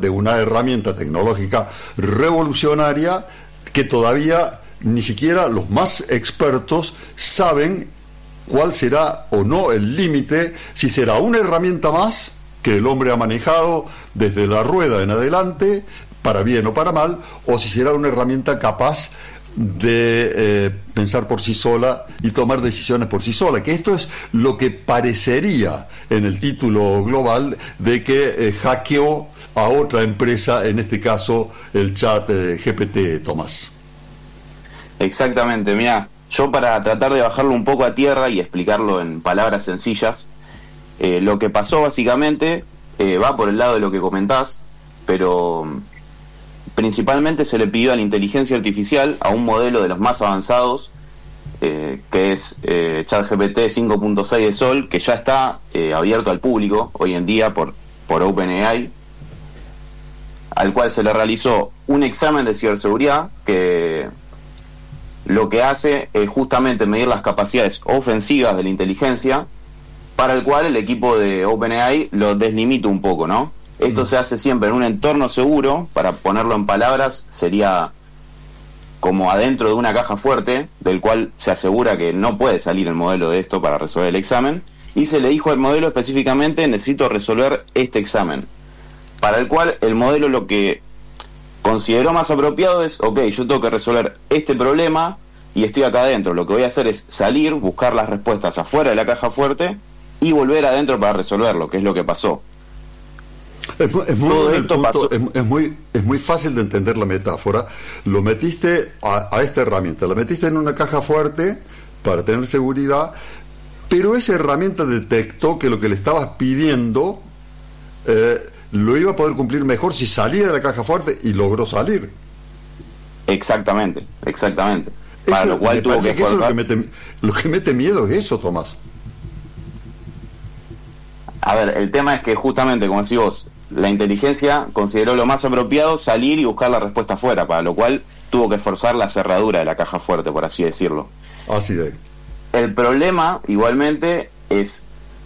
de una herramienta tecnológica revolucionaria que todavía ni siquiera los más expertos saben cuál será o no el límite, si será una herramienta más que el hombre ha manejado desde la rueda en adelante, para bien o para mal, o si será una herramienta capaz de pensar por sí sola y tomar decisiones por sí sola, que esto es lo que parecería en el título global de que hackeó a otra empresa, en este caso el chat GPT, Tomás. Exactamente, mira, yo para tratar de bajarlo un poco a tierra y explicarlo en palabras sencillas, lo que pasó básicamente va por el lado de lo que comentás, pero principalmente se le pidió a la inteligencia artificial, a un modelo de los más avanzados, que es ChatGPT 5.6 de Sol, que ya está abierto al público hoy en día por OpenAI, al cual se le realizó un examen de ciberseguridad que lo que hace es justamente medir las capacidades ofensivas de la inteligencia, para el cual el equipo de OpenAI lo deslimita un poco, ¿no? Esto se hace siempre en un entorno seguro. Para ponerlo en palabras, sería como adentro de una caja fuerte, del cual se asegura que no puede salir el modelo de esto para resolver el examen, y se le dijo al modelo específicamente: necesito resolver este examen, para el cual el modelo lo que consideró más apropiado es: ok, yo tengo que resolver este problema y estoy acá adentro, lo que voy a hacer es salir, buscar las respuestas afuera de la caja fuerte y volver adentro para resolverlo, que es lo que pasó. Es muy fácil de entender la metáfora. Lo metiste a esta herramienta, la metiste en una caja fuerte para tener seguridad, pero esa herramienta detectó que lo que le estabas pidiendo lo iba a poder cumplir mejor si salía de la caja fuerte, y logró salir. Exactamente. Para lo cual tuvo que forzar. Lo que mete miedo es eso, Tomás. A ver, el tema es que justamente, como decís vos, la inteligencia consideró lo más apropiado salir y buscar la respuesta afuera, para lo cual tuvo que forzar la cerradura de la caja fuerte, por así decirlo. Así de. El problema, igualmente, es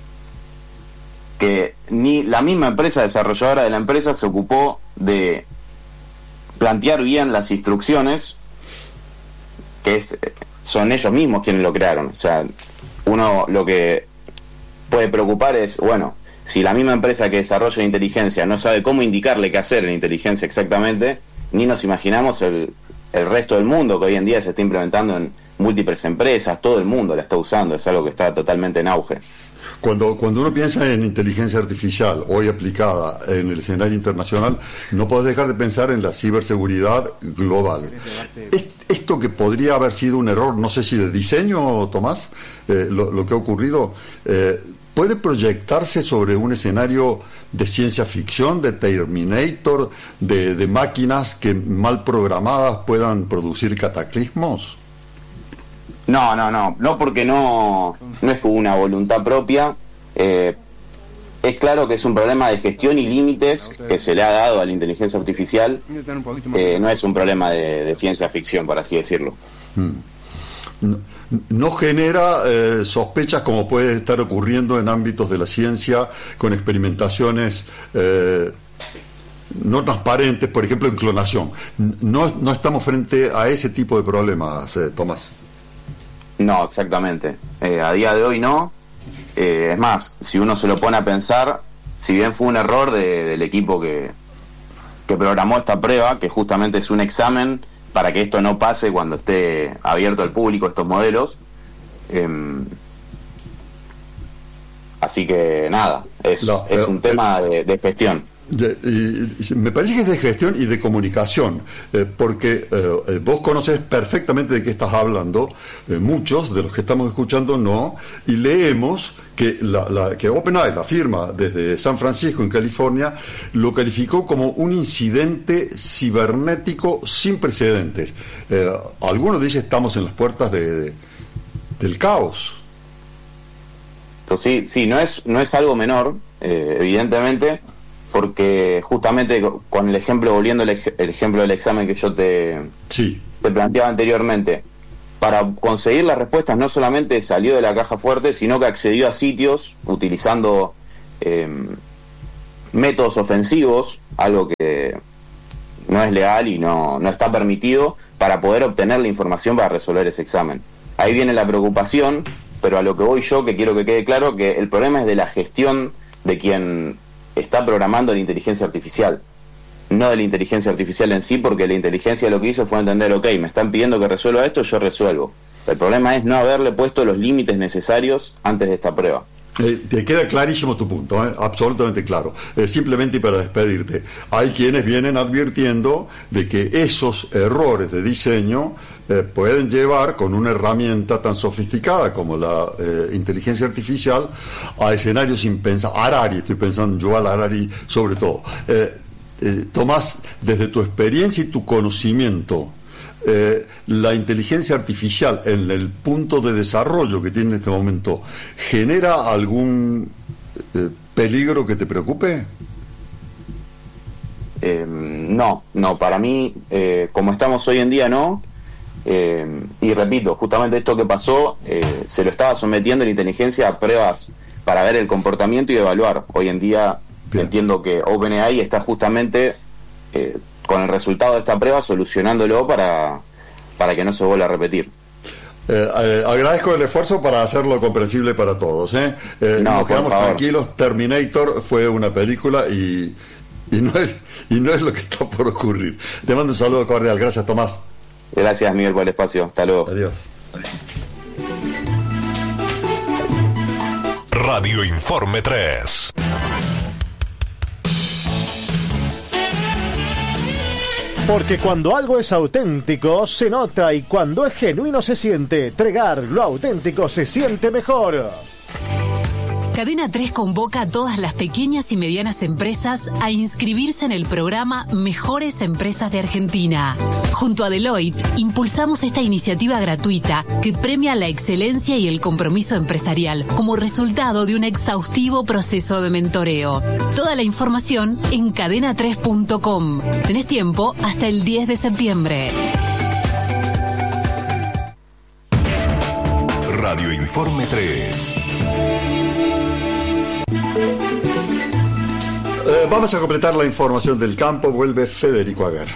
que ni la misma empresa desarrolladora de la empresa se ocupó de plantear bien las instrucciones, que son ellos mismos quienes lo crearon. O sea, uno lo que puede preocupar es, bueno, si la misma empresa que desarrolla la inteligencia no sabe cómo indicarle qué hacer en la inteligencia exactamente, ni nos imaginamos el resto del mundo, que hoy en día se está implementando en múltiples empresas, todo el mundo la está usando, es algo que está totalmente en auge. Cuando uno piensa en inteligencia artificial hoy aplicada en el escenario internacional, no puedes dejar de pensar en la ciberseguridad global. Esto que podría haber sido un error, no sé si de diseño, Tomás, lo que ha ocurrido, ¿puede proyectarse sobre un escenario de ciencia ficción, de Terminator, de máquinas que mal programadas puedan producir cataclismos? No, porque no es con una voluntad propia. Es claro que es un problema de gestión y límites que se le ha dado a la inteligencia artificial. No es un problema de ciencia ficción, por así decirlo. No genera sospechas como puede estar ocurriendo en ámbitos de la ciencia con experimentaciones no transparentes, por ejemplo en clonación. No estamos frente a ese tipo de problemas, Tomás. No, exactamente. A día de hoy no. Es más, si uno se lo pone a pensar, si bien fue un error del equipo que programó esta prueba, que justamente es un examen para que esto no pase cuando esté abierto al público estos modelos, así que nada, es un tema de gestión. Me parece que es de gestión y de comunicación, porque vos conoces perfectamente de qué estás hablando, muchos de los que estamos escuchando no, y leemos que que OpenAI, la firma desde San Francisco en California, lo calificó como un incidente cibernético sin precedentes. Algunos dicen estamos en las puertas del caos. Pues sí, no es algo menor, evidentemente, porque justamente con el ejemplo, volviendo al ejemplo del examen que yo te planteaba anteriormente, para conseguir las respuestas no solamente salió de la caja fuerte, sino que accedió a sitios utilizando métodos ofensivos algo que no es legal y no está permitido para poder obtener la información para resolver ese examen. Ahí viene la preocupación, pero a lo que voy yo, que quiero que quede claro, que el problema es de la gestión de quien está programando la inteligencia artificial, no de la inteligencia artificial en sí, porque la inteligencia lo que hizo fue entender, ok, me están pidiendo que resuelva esto, yo resuelvo. El problema es no haberle puesto los límites necesarios antes de esta prueba. Te queda clarísimo tu punto, absolutamente claro. Simplemente para despedirte, hay quienes vienen advirtiendo de que esos errores de diseño pueden llevar con una herramienta tan sofisticada como la inteligencia artificial a escenarios impensados. Harari, estoy pensando en Yuval Harari sobre todo. Tomás, desde tu experiencia y tu conocimiento, la inteligencia artificial en el punto de desarrollo que tiene en este momento, ¿genera algún peligro que te preocupe? No, para mí, como estamos hoy en día, no. Y repito, justamente esto que pasó, se lo estaba sometiendo la inteligencia a pruebas para ver el comportamiento y evaluar. Hoy en día entiendo que OpenAI está justamente con el resultado de esta prueba solucionándolo para que no se vuelva a repetir. Agradezco el esfuerzo para hacerlo comprensible para todos. Nos quedamos tranquilos. Terminator fue una película y no es lo que está por ocurrir. Te mando un saludo cordial. Gracias, Tomás. Gracias, Miguel, por el espacio. Hasta luego. Adiós. Radio Informe 3. Porque cuando algo es auténtico, se nota, y cuando es genuino se siente. Tregar, lo auténtico se siente mejor. Cadena 3 convoca a todas las pequeñas y medianas empresas a inscribirse en el programa Mejores Empresas de Argentina. Junto a Deloitte, impulsamos esta iniciativa gratuita que premia la excelencia y el compromiso empresarial como resultado de un exhaustivo proceso de mentoreo. Toda la información en cadena3.com. Tenés tiempo hasta el 10 de septiembre. Radio Informe 3. Vamos a completar la información del campo. Vuelve Federico Aguer.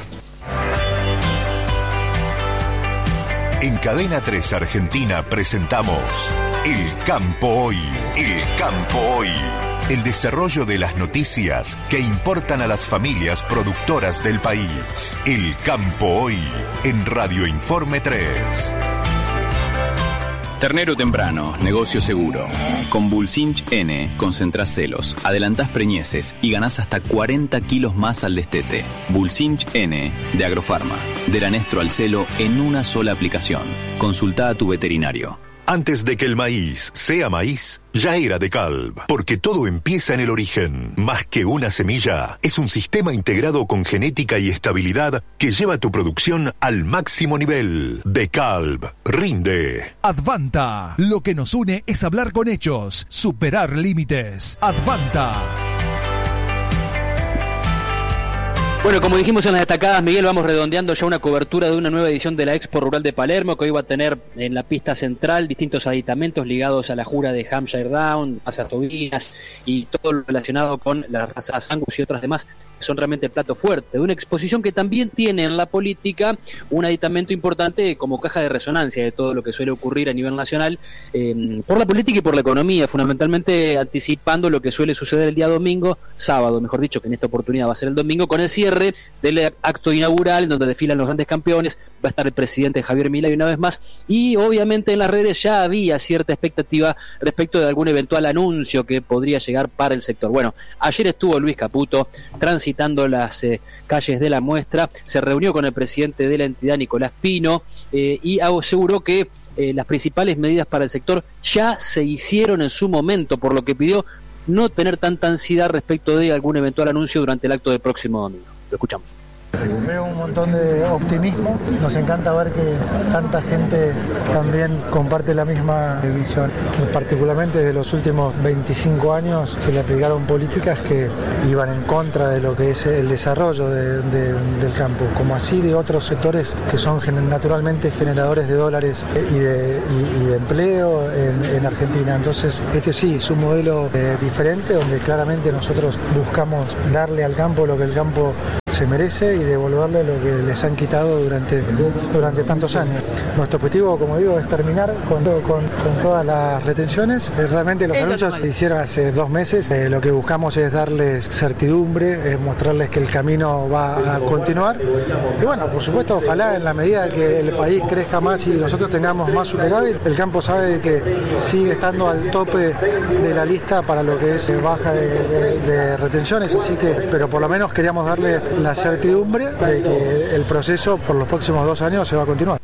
En Cadena 3 Argentina presentamos El Campo Hoy. El Campo Hoy. El desarrollo de las noticias que importan a las familias productoras del país. El Campo Hoy en Radio Informe 3. Ternero temprano, negocio seguro. Con Bulsinch N concentrás celos, adelantás preñeces y ganás hasta 40 kilos más al destete. Bulsinch N de Agrofarma. Del anestro al celo en una sola aplicación. Consulta a tu veterinario. Antes de que el maíz sea maíz, ya era DeKalb, porque todo empieza en el origen. Más que una semilla, es un sistema integrado con genética y estabilidad que lleva tu producción al máximo nivel. DeKalb, rinde. Advanta, lo que nos une es hablar con hechos, superar límites. Advanta. Bueno, como dijimos en las destacadas, Miguel, vamos redondeando ya una cobertura de una nueva edición de la Expo Rural de Palermo, que hoy va a tener en la pista central distintos aditamentos ligados a la jura de Hampshire Down, razas tobinas y todo lo relacionado con las razas Angus y otras demás, que son realmente el plato fuerte de una exposición que también tiene en la política un aditamento importante como caja de resonancia de todo lo que suele ocurrir a nivel nacional por la política y por la economía, fundamentalmente anticipando lo que suele suceder el día domingo, sábado, mejor dicho, que en esta oportunidad va a ser el domingo, con el cierre del acto inaugural donde desfilan los grandes campeones. Va a estar el presidente Javier Milei una vez más, y obviamente en las redes ya había cierta expectativa respecto de algún eventual anuncio que podría llegar para el sector. Bueno, ayer estuvo Luis Caputo transitando las calles de la muestra, se reunió con el presidente de la entidad, Nicolás Pino, y aseguró que las principales medidas para el sector ya se hicieron en su momento, por lo que pidió no tener tanta ansiedad respecto de algún eventual anuncio durante el acto del próximo domingo. Lo escuchamos. Veo un montón de optimismo, nos encanta ver que tanta gente también comparte la misma visión. Particularmente de los últimos 25 años se le aplicaron políticas que iban en contra de lo que es el desarrollo del campo, como así de otros sectores que son naturalmente generadores de dólares y de empleo en Argentina. Entonces este sí es un modelo diferente, donde claramente nosotros buscamos darle al campo lo que el campo se merece y devolverle lo que les han quitado durante tantos años. Nuestro objetivo, como digo, es terminar con todas las retenciones. Realmente los anuncios se hicieron hace 2 meses. Lo que buscamos es darles certidumbre, es mostrarles que el camino va a continuar. Y bueno, por supuesto, ojalá en la medida que el país crezca más y nosotros tengamos más superávit, el campo sabe que sigue estando al tope de la lista para lo que es baja de retenciones, así que, pero por lo menos queríamos darle la certidumbre de que el proceso por los próximos 2 años se va a continuar.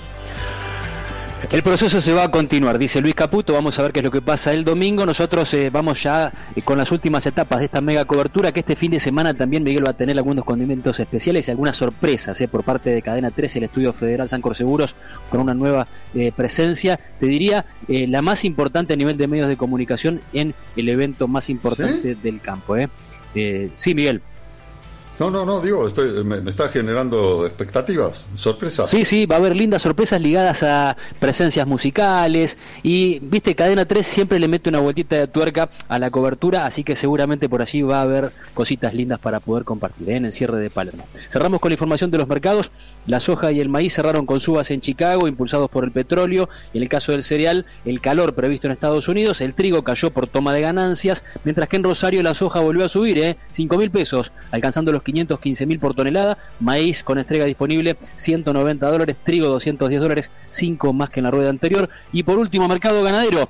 El proceso se va a continuar, dice Luis Caputo. Vamos a ver qué es lo que pasa el domingo. Nosotros vamos ya con las últimas etapas de esta mega cobertura, que este fin de semana también Miguel va a tener algunos condimentos especiales y algunas sorpresas por parte de Cadena 13, el Estudio Federal Sancor Seguros, con una nueva presencia. Te diría, la más importante a nivel de medios de comunicación en el evento más importante del campo. Sí, Miguel. No, digo, me está generando expectativas, sorpresas. Sí, va a haber lindas sorpresas ligadas a presencias musicales y, viste, Cadena 3 siempre le mete una vueltita de tuerca a la cobertura, así que seguramente por allí va a haber cositas lindas para poder compartir en el cierre de Palermo. Cerramos con la información de los mercados. La soja y el maíz cerraron con subas en Chicago, impulsados por el petróleo. En el caso del cereal, el calor previsto en Estados Unidos. El trigo cayó por toma de ganancias, mientras que en Rosario la soja volvió a subir, $5.000, alcanzando los 515.000 por tonelada. Maíz con entrega disponible $190, trigo $210, 5 más que en la rueda anterior. Y por último, mercado ganadero,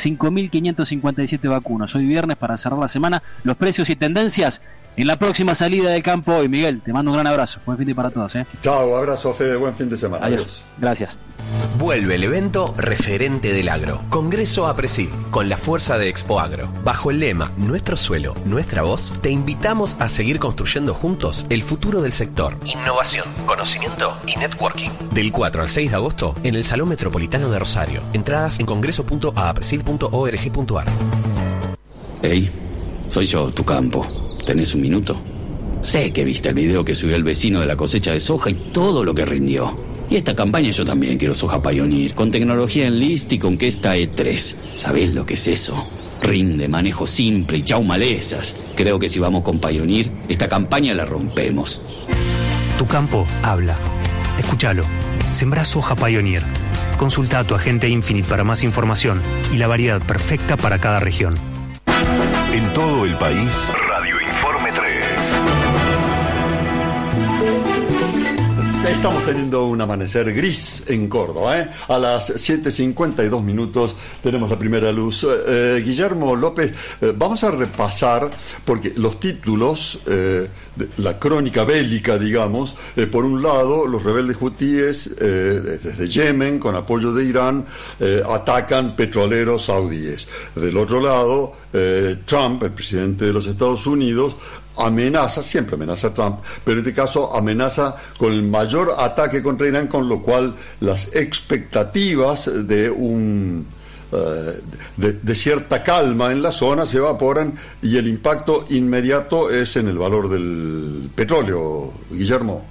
5.557 vacunas. Hoy viernes, para cerrar la semana, los precios y tendencias en la próxima salida de campo hoy. Miguel, te mando un gran abrazo. Buen fin de para todos. Chao, abrazo, Fede, buen fin de semana. Adiós. Gracias. Vuelve el evento referente del agro, Congreso APRESID, con la fuerza de Expo Agro. Bajo el lema Nuestro suelo, nuestra voz, te invitamos a seguir construyendo juntos el futuro del sector. Innovación, conocimiento y networking. Del 4 al 6 de agosto en el Salón Metropolitano de Rosario. Entradas en congreso.aapresid.org.ar. Hey, soy yo, tu campo. ¿Tenés un minuto? Sé que viste el video que subió el vecino de la cosecha de soja y todo lo que rindió. Y esta campaña yo también quiero soja Pioneer, con tecnología Enlist y con esta E3. ¿Sabés lo que es eso? Rinde, manejo simple y chau malezas. Creo que si vamos con Pioneer, esta campaña la rompemos. Tu campo habla. Escúchalo. Sembrá soja Pioneer. Consulta a tu agente Infinite para más información y la variedad perfecta para cada región. En todo el país, Radio Informe 3. Estamos teniendo un amanecer gris en Córdoba, A las 7:52 minutos tenemos la primera luz. Guillermo López, vamos a repasar, porque los títulos, la crónica bélica, digamos, por un lado, los rebeldes hutíes desde Yemen, con apoyo de Irán, atacan petroleros saudíes. Del otro lado, Trump, el presidente de los Estados Unidos, siempre amenaza a Trump, pero en este caso amenaza con el mayor ataque contra Irán, con lo cual las expectativas de cierta calma en la zona se evaporan y el impacto inmediato es en el valor del petróleo. Guillermo.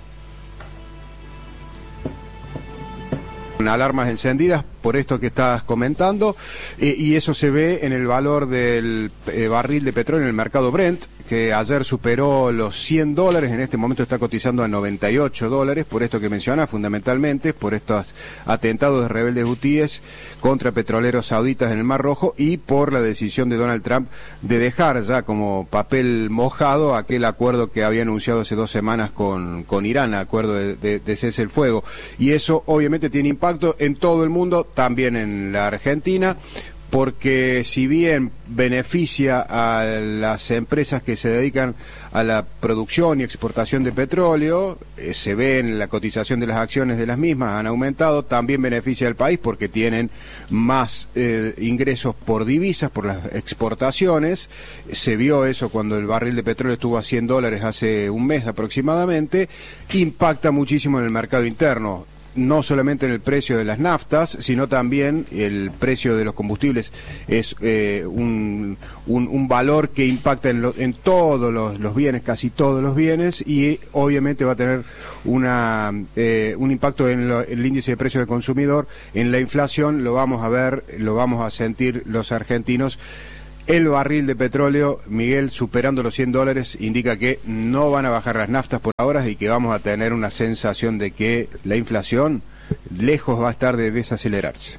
Alarmas encendidas por esto que estás comentando, y eso se ve en el valor del barril de petróleo en el mercado Brent, que ayer superó los $100, en este momento está cotizando a $98, por esto que menciona, fundamentalmente por estos atentados de rebeldes hutíes contra petroleros sauditas en el Mar Rojo y por la decisión de Donald Trump de dejar ya como papel mojado aquel acuerdo que había anunciado hace 2 semanas con Irán, acuerdo de cese el fuego, y eso obviamente tiene impacto en todo el mundo, también en la Argentina. porque si bien beneficia a las empresas que se dedican a la producción y exportación de petróleo, se ve en la cotización de las acciones de las mismas, han aumentado, también beneficia al país porque tienen más ingresos por divisas, por las exportaciones. Se vio eso cuando el barril de petróleo estuvo a $100 hace un mes aproximadamente. Impacta muchísimo en el mercado interno, no solamente en el precio de las naftas, sino también el precio de los combustibles. Es un valor que impacta en todos los bienes, casi todos los bienes, y obviamente va a tener un impacto en el índice de precio del consumidor. En la inflación lo vamos a ver, lo vamos a sentir los argentinos. El barril de petróleo, Miguel, superando los $100, indica que no van a bajar las naftas por ahora y que vamos a tener una sensación de que la inflación lejos va a estar de desacelerarse.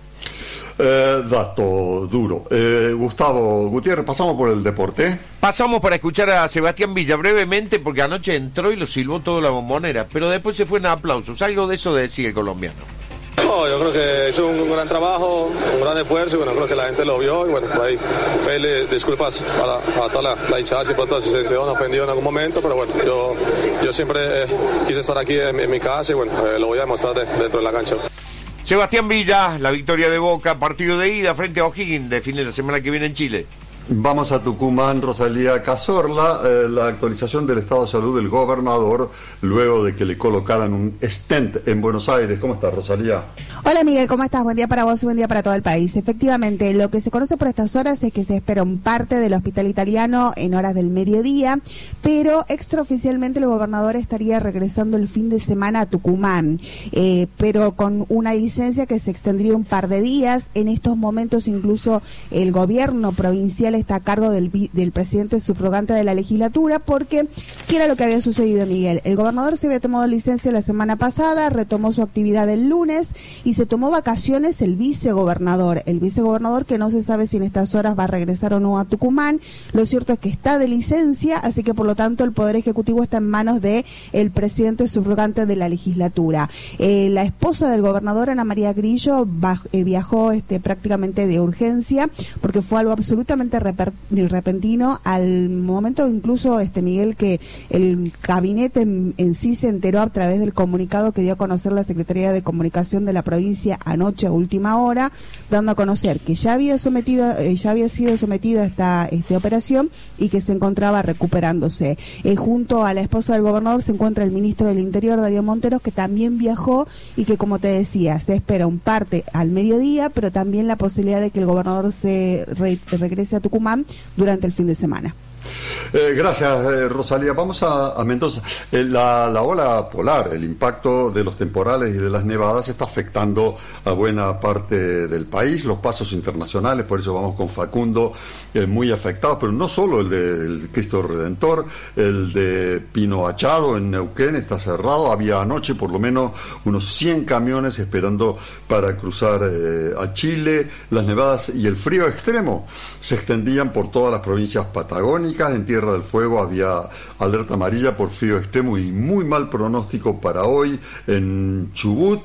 Dato duro. Gustavo Gutiérrez, pasamos por el deporte. Pasamos para escuchar a Sebastián Villa brevemente, porque anoche entró y lo silbó toda la Bombonera, pero después se fue en aplausos. Algo de eso decía el colombiano. No, yo creo que hizo un gran trabajo, un gran esfuerzo, y bueno, creo que la gente lo vio, y bueno, ahí pedirle disculpas a toda la hinchada, si pronto se sintió ofendido en algún momento, pero bueno, yo siempre quise estar aquí en mi casa, y bueno, lo voy a demostrar dentro de la cancha. Sebastián Villa, la victoria de Boca, partido de ida frente a O'Higgins, define la semana que viene en Chile. Vamos a Tucumán, Rosalía Cazorla, la actualización del estado de salud del gobernador luego de que le colocaran un stent en Buenos Aires. ¿Cómo estás, Rosalía? Hola, Miguel, ¿cómo estás? Buen día para vos y buen día para todo el país. Efectivamente, lo que se conoce por estas horas es que se espera un parte del hospital italiano en horas del mediodía, pero extraoficialmente el gobernador estaría regresando el fin de semana a Tucumán, pero con una licencia que se extendría un par de días. En estos momentos incluso el gobierno provincial está a cargo del presidente subrogante de la legislatura, porque ¿qué era lo que había sucedido, Miguel? El gobernador se había tomado licencia la semana pasada, retomó su actividad el lunes y se tomó vacaciones el vicegobernador que no se sabe si en estas horas va a regresar o no a Tucumán. Lo cierto es que está de licencia, así que por lo tanto el Poder Ejecutivo está en manos de el presidente subrogante de la legislatura. La esposa del gobernador, Ana María Grillo, viajó prácticamente de urgencia, porque fue algo absolutamente repentino, al momento incluso, Miguel, que el gabinete en sí se enteró a través del comunicado que dio a conocer la Secretaría de Comunicación de la provincia anoche a última hora, dando a conocer que ya había sido sometida a esta operación y que se encontraba recuperándose. Junto a la esposa del gobernador se encuentra el ministro del Interior, Darío Monteros, que también viajó y que, como te decía, se espera un parte al mediodía, pero también la posibilidad de que el gobernador se regrese a Tucumán durante el fin de semana. Gracias, Rosalía. Vamos a Mendoza. La ola polar, el impacto de los temporales y de las nevadas está afectando a buena parte del país. Los pasos internacionales, por eso vamos con Facundo, muy afectados, pero no solo el del Cristo Redentor, el de Pino Achado en Neuquén está cerrado. Había anoche por lo menos unos 100 camiones esperando para cruzar a Chile. Las nevadas y el frío extremo se extendían por todas las provincias patagónicas. En Tierra del Fuego había alerta amarilla por frío extremo y muy mal pronóstico para hoy. En Chubut,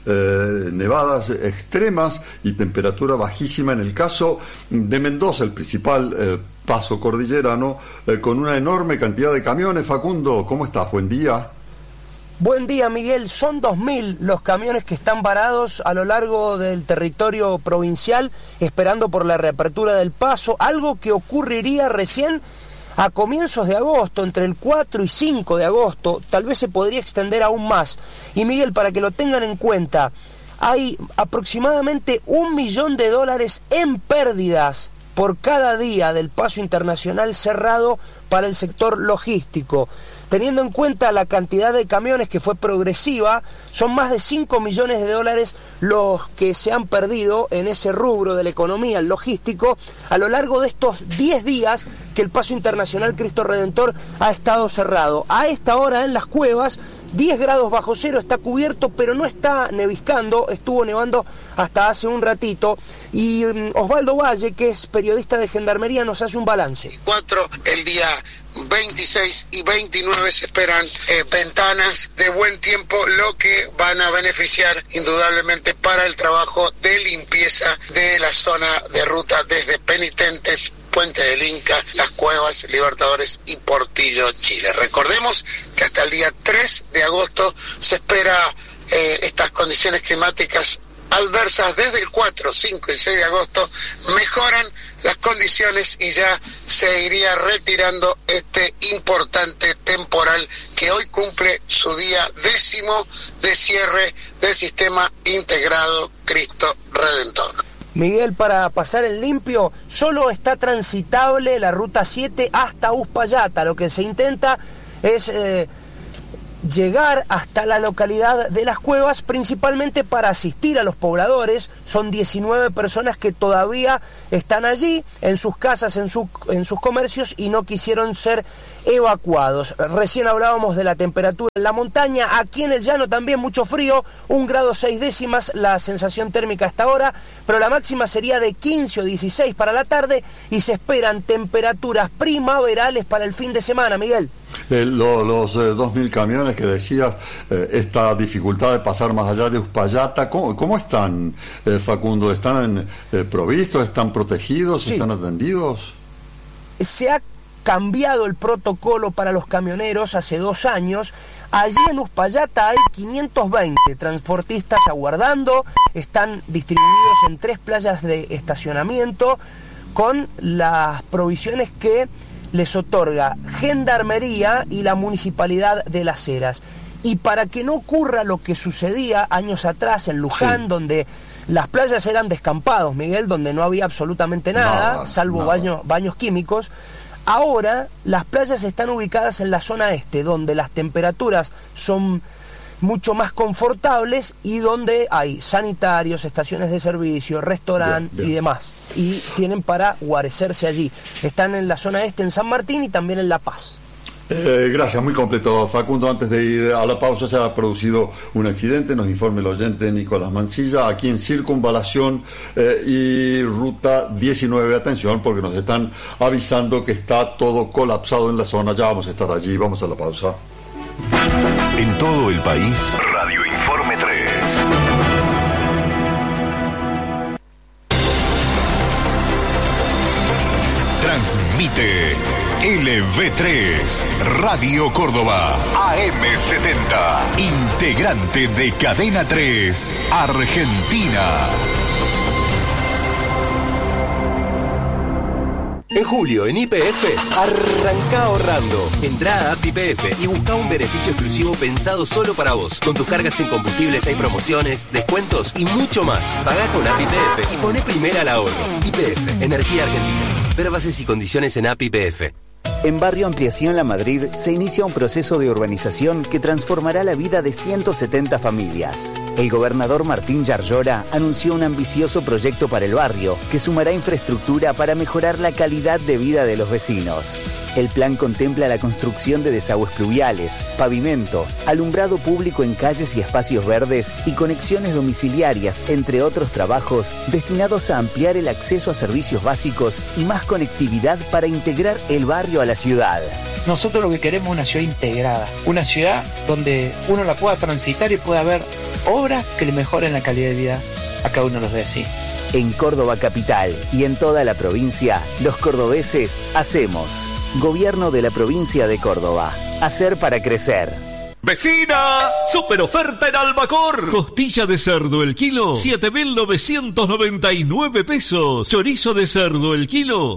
nevadas extremas y temperatura bajísima. En el caso de Mendoza, el principal paso cordillerano, con una enorme cantidad de camiones. Facundo, ¿cómo estás? Buen día. Buen día, Miguel. Son 2.000 los camiones que están varados a lo largo del territorio provincial esperando por la reapertura del paso, algo que ocurriría recién a comienzos de agosto, entre el 4 y 5 de agosto, tal vez se podría extender aún más. Y Miguel, para que lo tengan en cuenta, hay aproximadamente $1 millón en pérdidas por cada día del paso internacional cerrado para el sector logístico. Teniendo en cuenta la cantidad de camiones que fue progresiva, son más de $5 millones los que se han perdido en ese rubro de la economía, el logístico, a lo largo de estos 10 días que el paso internacional Cristo Redentor ha estado cerrado. A esta hora en las cuevas, 10 grados bajo cero, está cubierto, pero no está neviscando, estuvo nevando hasta hace un ratito. Y Osvaldo Valle, que es periodista de Gendarmería, nos hace un balance. 4, el día 26 y 29 se esperan ventanas de buen tiempo, lo que van a beneficiar indudablemente para el trabajo de limpieza de la zona de ruta desde Penitentes, Puente del Inca, Las Cuevas, Libertadores y Portillo, Chile. Recordemos que hasta el día 3 de agosto se espera estas condiciones climáticas adversas. Desde el 4, 5 y 6 de agosto mejoran las condiciones y ya se iría retirando este importante temporal que hoy cumple su día 10º de cierre del sistema integrado Cristo Redentor. Miguel, para pasar en limpio, solo está transitable la ruta 7 hasta Uspallata. Lo que se intenta es llegar hasta la localidad de Las Cuevas, principalmente para asistir a los pobladores. Son 19 personas que todavía están allí, en sus casas, en sus comercios, y no quisieron ser evacuados. Recién hablábamos de la temperatura en la montaña. Aquí en el llano también mucho frío, 1 grado 6 décimas la sensación térmica hasta ahora, pero la máxima sería de 15 o 16 para la tarde, y se esperan temperaturas primaverales para el fin de semana, Miguel. Los 2.000 camiones que decías, esta dificultad de pasar más allá de Uspallata, ¿cómo están, Facundo? ¿Están provistos, están protegidos, sí, están atendidos? Se ha cambiado el protocolo para los camioneros hace 2 años. Allí en Uspallata hay 520 transportistas aguardando, están distribuidos en 3 playas de estacionamiento con las provisiones que les otorga Gendarmería y la Municipalidad de Las Heras. Y para que no ocurra lo que sucedía años atrás en Luján, sí, donde las playas eran descampados, Miguel, donde no había absolutamente nada, salvo baños químicos, ahora las playas están ubicadas en la zona este, donde las temperaturas son mucho más confortables y donde hay sanitarios, estaciones de servicio, restaurante y demás. Y tienen para guarecerse allí. Están en la zona este, en San Martín, y también en La Paz. Gracias, muy completo, Facundo. Antes de ir a la pausa, se ha producido un accidente, nos informa el oyente Nicolás Mancilla, aquí en Circunvalación y Ruta 19. Atención, porque nos están avisando que está todo colapsado en la zona. Ya vamos a estar allí, vamos a la pausa. En todo el país, Radio Informe 3. Transmite LV3, Radio Córdoba, AM70, integrante de Cadena 3, Argentina. En julio, en YPF, arranca ahorrando. Entrá a App YPF y busca un beneficio exclusivo pensado solo para vos. Con tus cargas en combustibles hay promociones, descuentos y mucho más. Pagá con App YPF y poné primera al ahorro. YPF, Energía Argentina. Ver bases y condiciones en App YPF. En Barrio Ampliación La Madrid se inicia un proceso de urbanización que transformará la vida de 170 familias. El gobernador Martín Yarlora anunció un ambicioso proyecto para el barrio que sumará infraestructura para mejorar la calidad de vida de los vecinos. El plan contempla la construcción de desagües pluviales, pavimento, alumbrado público en calles y espacios verdes y conexiones domiciliarias, entre otros trabajos destinados a ampliar el acceso a servicios básicos y más conectividad para integrar el barrio a la ciudad. Nosotros lo que queremos es una ciudad integrada, una ciudad donde uno la pueda transitar y pueda ver obras que le mejoren la calidad de vida a cada uno de los vecinos. En Córdoba capital y en toda la provincia, los cordobeses hacemos. Gobierno de la provincia de Córdoba. Hacer para crecer. ¡Vecina! ¡Super oferta en Albacor! Costilla de cerdo el kilo, 7.999 pesos. Chorizo de cerdo el kilo,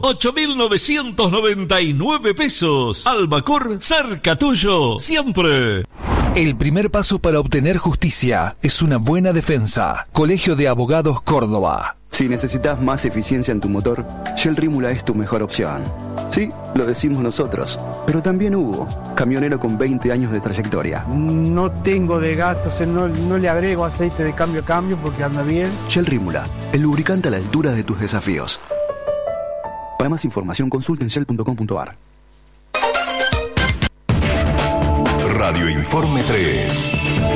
8.999 pesos. Albacor, cerca tuyo, siempre. El primer paso para obtener justicia es una buena defensa. Colegio de Abogados Córdoba. Si necesitas más eficiencia en tu motor, Shell Rímula es tu mejor opción. Sí, lo decimos nosotros, pero también Hugo, camionero con 20 años de trayectoria. No tengo de gastos, no le agrego aceite de cambio a cambio porque anda bien. Shell Rímula, el lubricante a la altura de tus desafíos. Para más información, consulta en shell.com.ar. Radio Informe 3.